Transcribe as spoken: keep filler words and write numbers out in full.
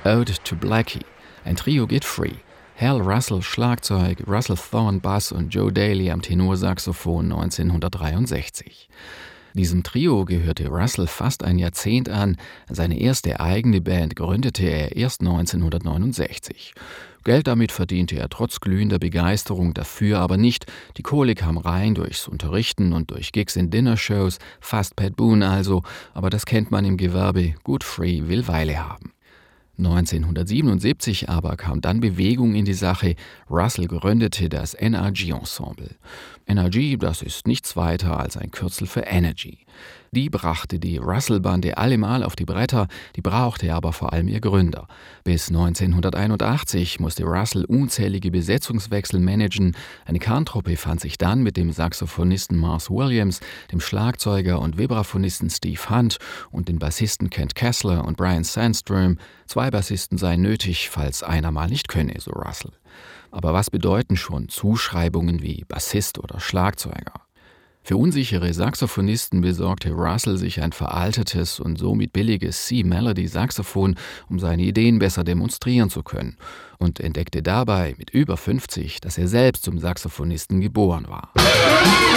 Ode to Blackie. Ein Trio geht free. Hal Russell Schlagzeug, Russell Thorne Bass und Joe Daly am Tenorsaxophon neunzehnhundertdreiundsechzig. Diesem Trio gehörte Russell fast ein Jahrzehnt an. Seine erste eigene Band gründete er erst neunzehnhundertneunundsechzig. Geld damit verdiente er trotz glühender Begeisterung dafür aber nicht. Die Kohle kam rein durchs Unterrichten und durch Gigs in Dinnershows, fast Pat Boone also, aber das kennt man im Gewerbe, good free will Weile haben. neunzehnhundertsiebenundsiebzig aber kam dann Bewegung in die Sache. Russell gründete das N R G-Ensemble. N R G, das ist nichts weiter als ein Kürzel für Energy. Die brachte die Russell-Bande allemal auf die Bretter, die brauchte aber vor allem ihr Gründer. Bis neunzehnhunderteinundachtzig musste Russell unzählige Besetzungswechsel managen. Eine Kerntruppe fand sich dann mit dem Saxophonisten Mars Williams, dem Schlagzeuger und Vibraphonisten Steve Hunt und den Bassisten Kent Kessler und Brian Sandstrom. Zwei Bassisten seien nötig, falls einer mal nicht könne, so Russell. Aber was bedeuten schon Zuschreibungen wie Bassist oder Schlagzeuger? Für unsichere Saxophonisten besorgte Russell sich ein veraltetes und somit billiges C-Melody-Saxophon, um seine Ideen besser demonstrieren zu können, und entdeckte dabei mit über fünfzig, dass er selbst zum Saxophonisten geboren war.